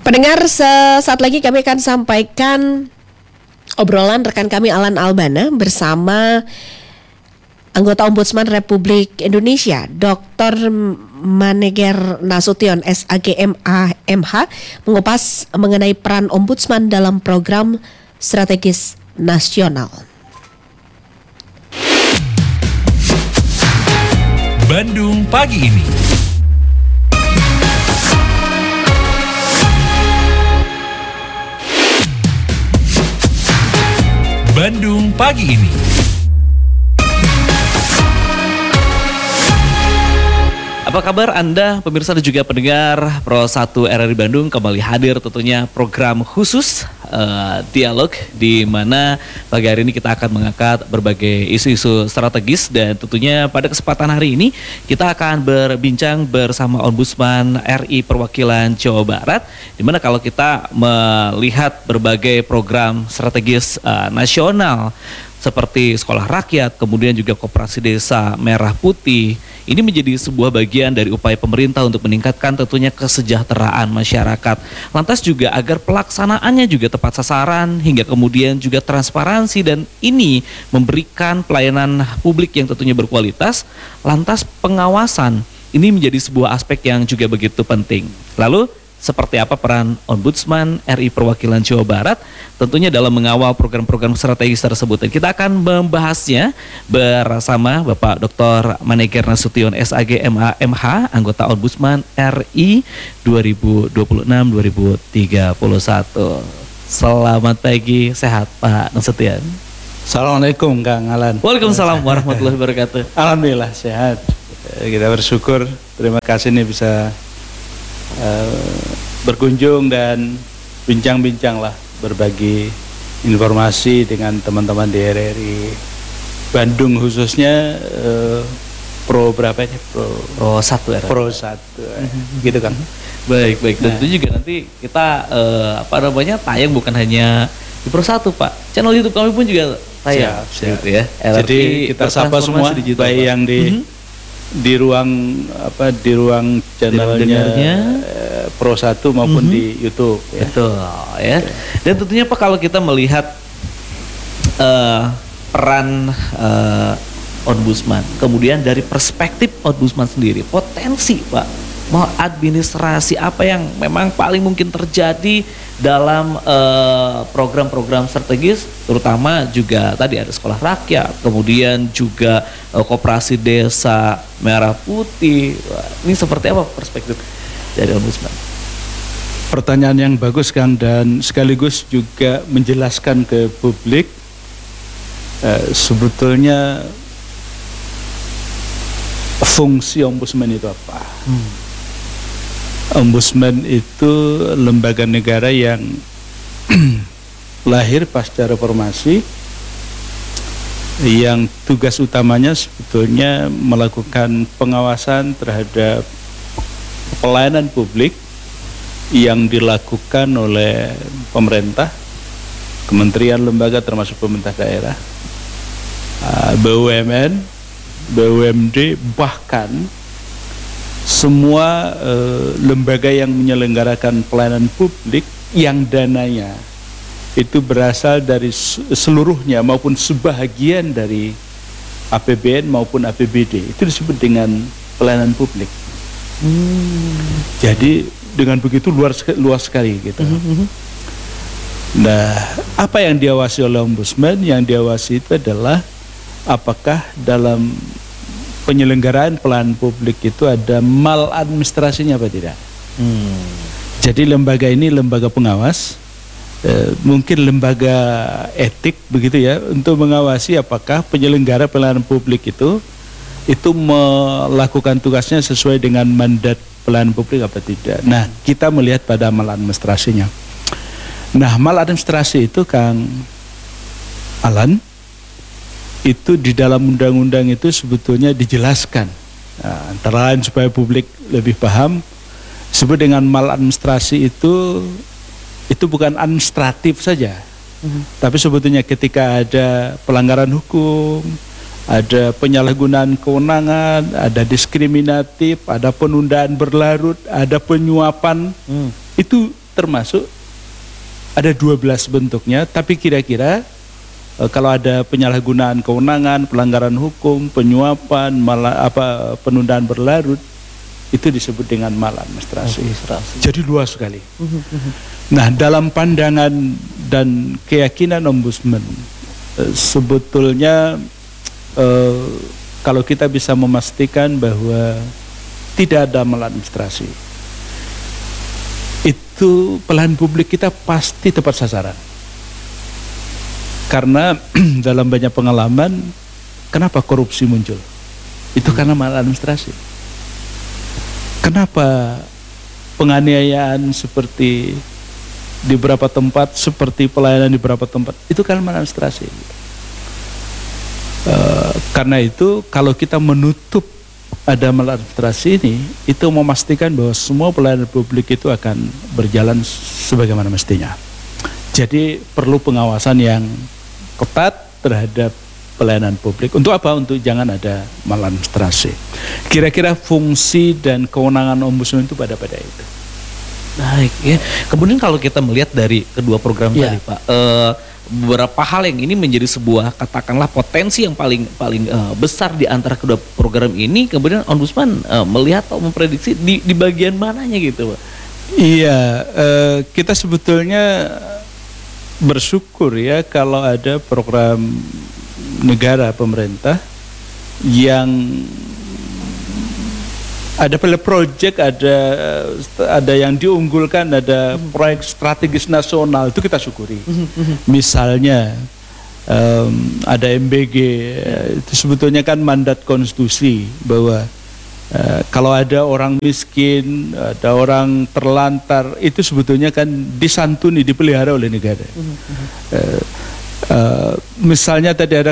Pendengar, sesaat lagi kami akan sampaikan obrolan rekan kami Alan Albana bersama anggota Ombudsman Republik Indonesia, Dr. Maneger Nasution, SAGMH, mengupas mengenai peran Ombudsman dalam program strategis nasional. Bandung pagi ini. Bandung pagi ini. Apa kabar Anda, pemirsa dan juga pendengar Pro 1 RRI Bandung, kembali hadir tentunya program khusus dialog, di mana pagi hari ini kita akan mengangkat berbagai isu-isu strategis, dan tentunya pada kesempatan hari ini kita akan berbincang bersama Ombudsman RI Perwakilan Jawa Barat, di mana kalau kita melihat berbagai program strategis nasional seperti sekolah rakyat, kemudian juga koperasi desa merah putih, ini menjadi sebuah bagian dari upaya pemerintah untuk meningkatkan tentunya kesejahteraan masyarakat. Lantas juga agar pelaksanaannya juga tepat sasaran, hingga kemudian juga transparansi, dan ini memberikan pelayanan publik yang tentunya berkualitas. Lantas pengawasan ini menjadi sebuah aspek yang juga begitu penting. Lalu seperti apa peran Ombudsman RI Perwakilan Jawa Barat tentunya dalam mengawal program-program strategis tersebut. Dan kita akan membahasnya bersama Bapak Dr. Maneger Nasution, SAGMH, anggota Ombudsman RI 2026-2031. Selamat pagi, sehat Pak Nasution? Assalamualaikum Kang Alan. Waalaikumsalam warahmatullahi wabarakatuh. Alhamdulillah sehat. Kita bersyukur, terima kasih nih bisa berkunjung dan bincang-bincang lah, berbagi informasi dengan teman-teman di RRI Bandung, khususnya Pro berapa ini? Pro 1 RRI. Pro 1 gitu kan. Baik. Dan itu juga nanti kita tayang bukan hanya di Pro 1 Pak, channel YouTube kami pun juga tayang. Siap. Gitu ya. Jadi kita sapa semua, digital, baik yang di ruang channelnya Pro 1 maupun di YouTube ya. Betul ya. Dan tentunya Pak, kalau kita melihat peran Ombudsman, kemudian dari perspektif Ombudsman sendiri, potensi Pak mau administrasi apa yang memang paling mungkin terjadi dalam program-program strategis, terutama juga tadi ada sekolah rakyat, kemudian juga koperasi desa merah putih. Ini seperti apa perspektif dari Ombudsman? Pertanyaan yang bagus Kang, dan sekaligus juga menjelaskan ke publik sebetulnya fungsi Ombudsman itu apa. Ombudsman itu lembaga negara yang lahir pasca reformasi, yang tugas utamanya sebetulnya melakukan pengawasan terhadap pelayanan publik yang dilakukan oleh pemerintah, kementerian, lembaga termasuk pemerintah daerah, BUMN, BUMD, bahkan semua lembaga yang menyelenggarakan pelayanan publik yang dananya itu berasal dari seluruhnya maupun sebahagian dari APBN maupun APBD, itu disebut dengan pelayanan publik. Jadi dengan begitu luas sekali gitu. Nah, apa yang diawasi oleh Ombudsman? Yang diawasi itu adalah apakah dalam penyelenggaraan pelayanan publik itu ada maladministrasinya apa tidak. Jadi lembaga ini lembaga pengawas, mungkin lembaga etik begitu ya, untuk mengawasi apakah penyelenggara pelayanan publik itu melakukan tugasnya sesuai dengan mandat pelayanan publik apa tidak. Nah, kita melihat pada maladministrasinya. Nah, maladministrasi itu Kang Alan, itu di dalam undang-undang itu sebetulnya dijelaskan. Nah, antara lain supaya publik lebih paham, disebut dengan maladministrasi itu bukan administratif saja, tapi sebetulnya ketika ada pelanggaran hukum, ada penyalahgunaan kewenangan, ada diskriminatif, ada penundaan berlarut, ada penyuapan, itu termasuk ada 12 bentuknya, tapi kira-kira kalau ada penyalahgunaan kewenangan, pelanggaran hukum, penyuapan, penundaan berlarut, itu disebut dengan maladministrasi. Jadi luas sekali. Nah, dalam pandangan dan keyakinan Ombudsman, sebetulnya kalau kita bisa memastikan bahwa tidak ada maladministrasi, itu pelayanan publik kita pasti tepat sasaran. Karena dalam banyak pengalaman, kenapa korupsi muncul? Itu karena maladministrasi. Kenapa penganiayaan seperti di beberapa tempat, seperti pelayanan di beberapa tempat, itu karena maladministrasi. Karena itu kalau kita menutup ada maladministrasi ini, itu memastikan bahwa semua pelayanan publik itu akan berjalan sebagaimana mestinya. Jadi perlu pengawasan yang ketat terhadap pelayanan publik. Untuk apa? Untuk jangan ada maladministrasi. Kira-kira fungsi dan kewenangan Ombudsman itu pada itu. Baik ya. Kemudian kalau kita melihat dari kedua program tadi, Pak, beberapa hal yang ini menjadi sebuah katakanlah potensi yang paling besar di antara kedua program ini. Kemudian Ombudsman melihat atau memprediksi di bagian mananya gitu, Pak? Iya, kita sebetulnya bersyukur ya kalau ada program negara pemerintah yang ada pilot project, ada yang diunggulkan, ada proyek strategis nasional, itu kita syukuri. Misalnya ada MBG, itu sebetulnya kan mandat konstitusi bahwa kalau ada orang miskin, ada orang terlantar, itu sebetulnya kan disantuni, dipelihara oleh negara. Misalnya tadi ada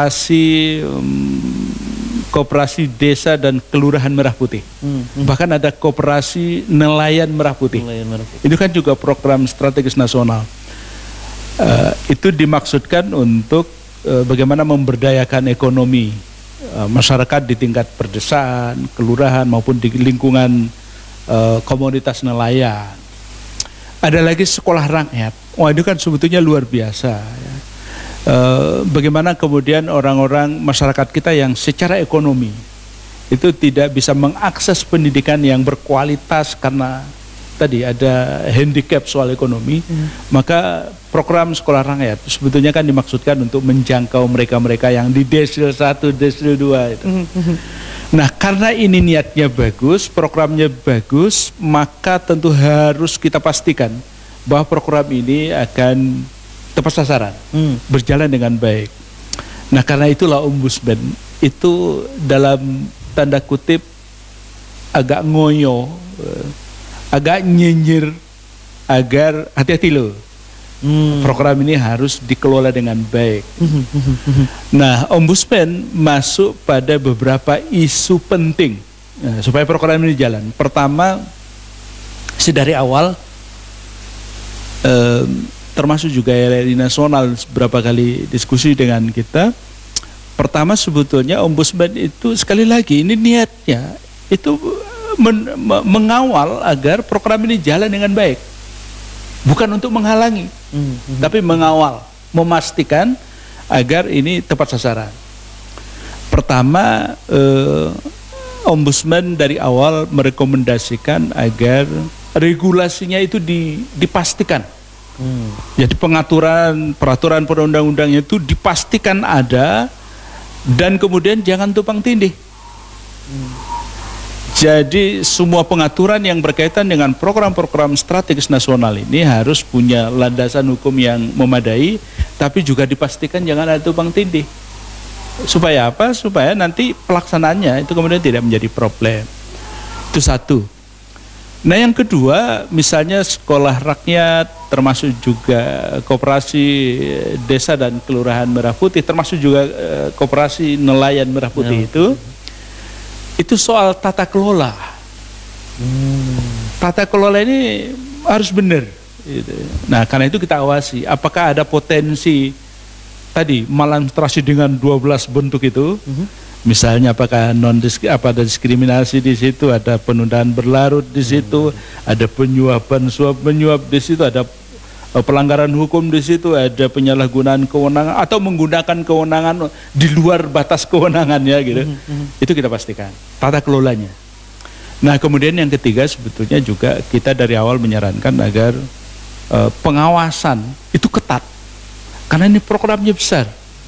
koperasi desa dan kelurahan Merah Putih. Bahkan ada koperasi nelayan Merah Putih. Itu kan juga program strategis nasional. Itu dimaksudkan untuk bagaimana memberdayakan ekonomi masyarakat di tingkat perdesaan, kelurahan maupun di lingkungan komunitas nelayan. Ada lagi sekolah rakyat. Wah, itu kan sebetulnya luar biasa ya. Bagaimana kemudian orang-orang masyarakat kita yang secara ekonomi itu tidak bisa mengakses pendidikan yang berkualitas karena tadi ada handicap soal ekonomi, maka program sekolah rakyat sebetulnya kan dimaksudkan untuk menjangkau mereka-mereka yang di desil 1, desil 2 itu. Nah, karena ini niatnya bagus, programnya bagus, maka tentu harus kita pastikan bahwa program ini akan tepat sasaran, berjalan dengan baik. Nah, karena itulah Ombudsman itu dalam tanda kutip agak ngoyo, agak nyinyir agar hati-hati loh. Program ini harus dikelola dengan baik. Nah, Ombudsman masuk pada beberapa isu penting supaya program ini jalan. Pertama, sedari awal termasuk juga RRI nasional beberapa kali diskusi dengan kita. Pertama, sebetulnya Ombudsman itu sekali lagi ini niatnya itu mengawal agar program ini jalan dengan baik, bukan untuk menghalangi, tapi mengawal, memastikan agar ini tepat sasaran. Pertama, Ombudsman dari awal merekomendasikan agar regulasinya itu dipastikan. Jadi peraturan perundang-undangnya itu dipastikan ada dan kemudian jangan tumpang tindih. Jadi semua pengaturan yang berkaitan dengan program-program strategis nasional ini harus punya landasan hukum yang memadai, tapi juga dipastikan jangan ada tumpang tindih. Supaya apa? Supaya nanti pelaksanaannya itu kemudian tidak menjadi problem. Itu satu. Nah, yang kedua, misalnya sekolah rakyat, termasuk juga koperasi desa dan kelurahan Merah Putih, termasuk juga koperasi nelayan Merah Putih itu soal tata kelola. Tata kelola ini harus benar. Nah, karena itu kita awasi, apakah ada potensi tadi maladministrasi dengan 12 bentuk itu, Misalnya apakah ada diskriminasi di situ, ada penundaan berlarut di situ, ada penyuapan suap menyuap di situ, ada pelanggaran hukum di situ, ada penyalahgunaan kewenangan atau menggunakan kewenangan di luar batas kewenangannya gitu. Itu kita pastikan tata kelolanya. Nah, kemudian yang ketiga sebetulnya juga kita dari awal menyarankan agar pengawasan itu ketat. Karena ini programnya besar.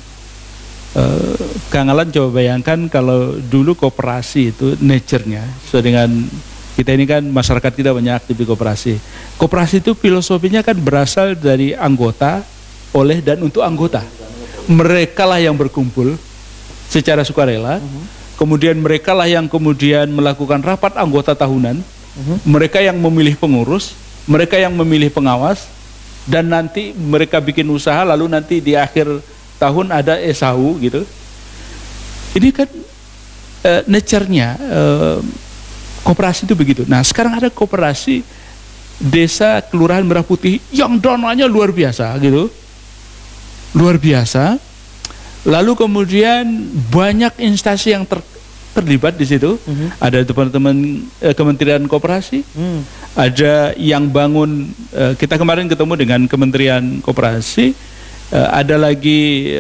Kang Alan coba bayangkan kalau dulu koperasi itu nature-nya sesuai dengan kita ini kan masyarakat kita banyak aktif di koperasi. Koperasi itu filosofinya kan berasal dari anggota, oleh dan untuk anggota. Mereka lah yang berkumpul secara sukarela. Kemudian mereka lah yang kemudian melakukan rapat anggota tahunan. Mereka yang memilih pengurus, mereka yang memilih pengawas, dan nanti mereka bikin usaha lalu nanti di akhir tahun ada SHU gitu. Ini kan nature-nya koperasi itu begitu. Nah, sekarang ada koperasi desa Kelurahan Merah Putih yang dananya luar biasa gitu. Luar biasa. Lalu kemudian banyak instansi yang terlibat di situ. Ada teman-teman Kementerian Koperasi, ada yang bangun. Kita kemarin ketemu dengan Kementerian Koperasi. Ada lagi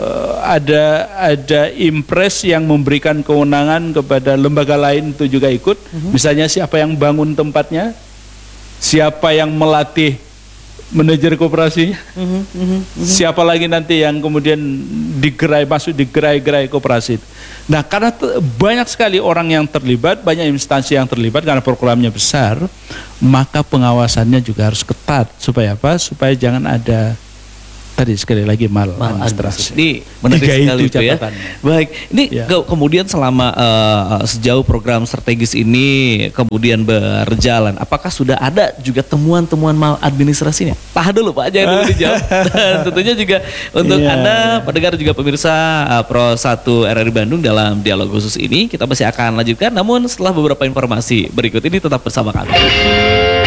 ada impres yang memberikan kewenangan kepada lembaga lain itu juga ikut. Misalnya siapa yang bangun tempatnya, siapa yang melatih manajer koperasinya, siapa lagi nanti yang kemudian masuk di gerai koperasi. Nah, karena banyak sekali orang yang terlibat, banyak instansi yang terlibat karena programnya besar, maka pengawasannya juga harus ketat. Supaya apa? Supaya jangan ada tadi sekali lagi maladministrasi. Ini menarik sekali itu ya. Baik, ini kemudian selama sejauh program strategis ini kemudian berjalan, apakah sudah ada juga temuan-temuan maladministrasinya? Tahan dulu Pak, jangan dulu dijawab. Dan tentunya juga untuk Anda pendengar juga pemirsa Pro 1 RRI Bandung dalam dialog khusus ini kita masih akan lanjutkan, namun setelah beberapa informasi berikut ini tetap bersama kami.